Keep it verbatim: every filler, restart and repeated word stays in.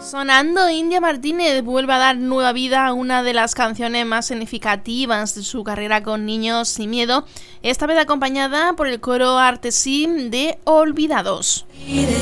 Sonando, India Martínez vuelve a dar nueva vida a una de las canciones más significativas de su carrera con Niños sin Miedo, esta vez acompañada por el coro Artesí de Olvidados.